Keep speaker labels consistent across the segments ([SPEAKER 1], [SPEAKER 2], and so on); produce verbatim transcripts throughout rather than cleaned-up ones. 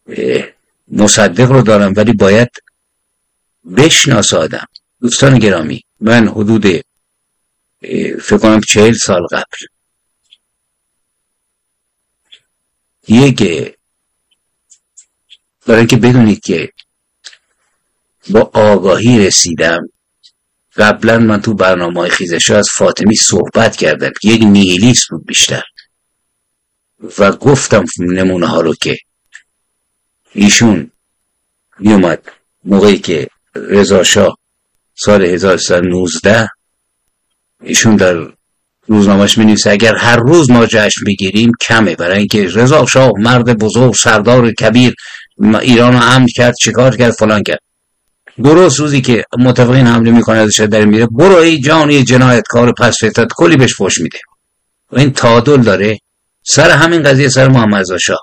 [SPEAKER 1] مصدق رو دارم، ولی باید بشناس آدم. دوستان گرامی، من حدود فکر کنم چهل سال قبل یک، برای اینکه بدونید که با آگاهی رسیدم، قبلا من تو برنامه‌های خیزش‌ها از فاطمی صحبت کردم، یک نیهیلیست بود بیشتر، و گفتم نمونه ها رو که ایشون میومد موقعی که رضا شاه سال هزار و سیصد و نوزده ایشون در روزنامه‌اش می‌نویسه اگر هر روز ما جشن بگیریم کمه، برای اینکه رضا شاه مرد بزرگ، سردار کبیر، ایران رو امن کرد، چیکار کرد، فلان کرد. درست روزی که متفقین حمله میکنه ازش در میره، برو ای جانی جنایتکار پس فطرت، کلی بهش فحش میده. و این تعادل داره. سر همین قضیه سر محمد رضا شاه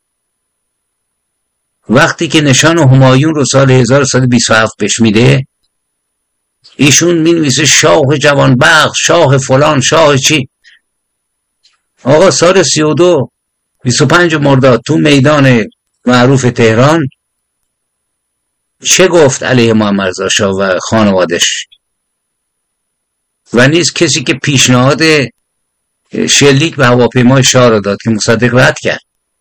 [SPEAKER 1] وقتی که نشان همایون رو سال هزار و سیصد و بیست و هفت بهش میده، ایشون مینویسه شاه جوانبخت، شاه فلان، شاه چی. آقا سال سی و دو بیست و پنج مرداد تو میدان معروف تهران چه گفت علیه محمد رضا شاه و خانوادش؟ و نیز کسی که پیشنهاد شلیک به هواپیمای شاه رو داد که مصدق رد کرد.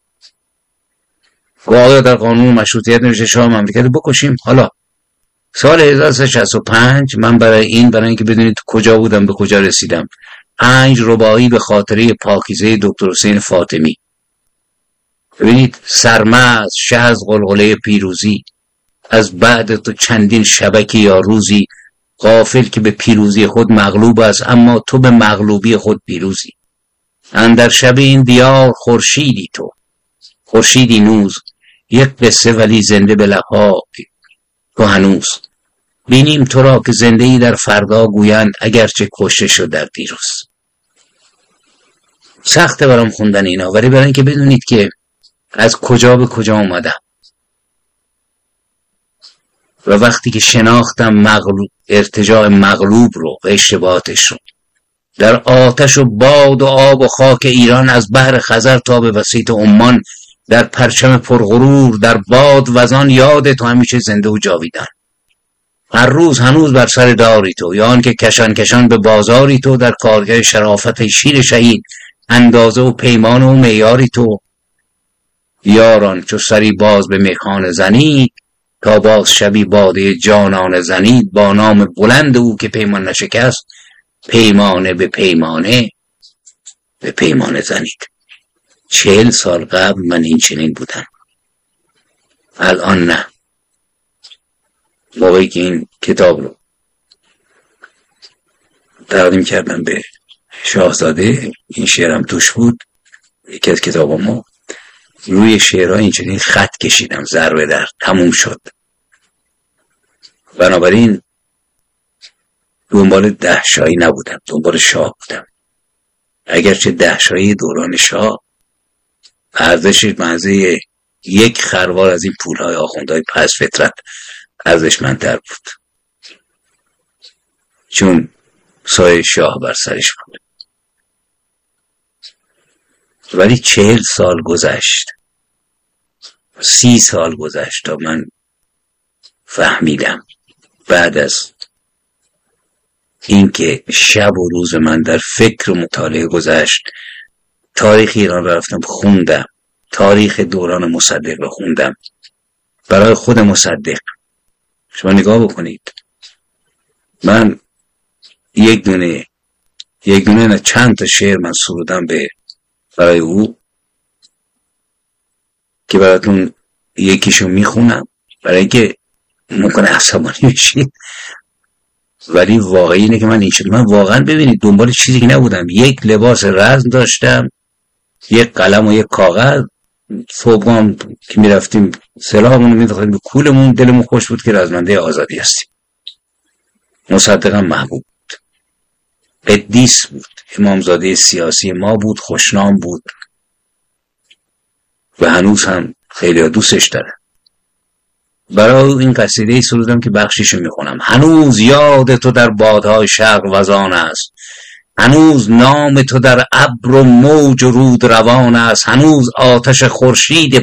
[SPEAKER 1] و آیا در قانون مشروطیت نوشته شاه مملکت بکشیم؟ حالا سال هزار و سیصد و شصت و پنج من برای این برای اینکه بدونید کجا بودم به کجا رسیدم، پنج رباعی به خاطره پاکیزه دکتر حسین فاطمی. ببینید، سرمست شه از غلغله پیروزی، از بعد تو چندین شبکی یا روزی، غافل که به پیروزی خود مغلوب است، اما تو به مغلوبی خود پیروزی. اندر شب این دیار خورشیدی تو، خورشیدی نوز، یک قصه ولی زنده به لبها تو هنوز. بینیم تو را که زنده ای در فردا گویند اگرچه کشته شد در دیروز. سخته برام خوندن اینا، ولی برای اینکه بدونید که از کجا به کجا اومدم. و وقتی که شناختم مغلوب، ارتجاع مغلوب رو و اشتباهاتش رو، در آتش و باد و آب و خاک ایران، از بحر خزر تا به وسیط عمان، در پرچم پرغرور، در باد وزان، یاد تو همیشه زنده و جاویدان. هر روز هنوز بر سر داری تو، یا آن که کشان کشان به بازاری تو، در کارگاه شرافت شیر شهید، اندازه و پیمان و معیاری تو. یاران چو سری باز به میخانه زنید، تا باز شبی باده جانان زنید. با نام بلند او که پیمان نشکست، پیمانه به پیمانه به پیمانه زنید. چهل سال قبل من این چنین بودم، الان نه. موقعی که این کتاب رو تقدیم کردم به شاهزاده، این شعرم توش بود، یکی از کتابامو، روی شعرها این چنین خط کشیدم، ضربه در تموم شد. بنابراین دنبال دهشایی نبودم، دنبال شاه بودم. اگرچه دهشایی دوران شاه ارزشش منزه یک خروار از این پولهای آخوندهای پس فطرت ارزشمندتر بود، چون سایه شاه بر سرش بود. ولی چهل سال گذشت، سی سال گذشت تا من فهمیدم، بعد از اینکه شب و روز من در فکر و مطالعه گذشت، تاریخ ایران را رفتم خوندم، تاریخ دوران مصدق را خوندم برای خود مصدق. شما نگاه بکنید، من یک دونه یک دونه نه چند تا شعر من سرودم به برای او که براتون یکیشو میخونم برای اینکه ممکنه عصبانی بشید، ولی واقعی اینه که من این شد. من واقعا ببینید دنبال چیزی که نبودم. یک لباس رزم داشتم، یک قلم و یک کاغذ. صبحام که میرفتیم سلاحمون میداختیم به کولمون، دلمون خوش بود که رزمنده آزادی هستیم. مصدقم محبوب بود، قدیس بود، امامزاده سیاسی ما بود، خوشنام بود و هنوز هم خیلی دوستش دارم. برای این قصیده ای سرودم که بخشیشو میخونم. هنوز یاد تو در بادهای شرق وزان است، هنوز نام تو در ابر و موج و رود روان است، هنوز آتش خورشید